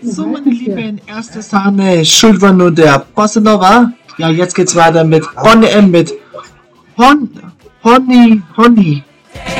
So, meine Lieben, erste Sahne, Schuld war nur der Bossa Nova. Ja, jetzt geht's weiter mit Bonnie M. mit Honey.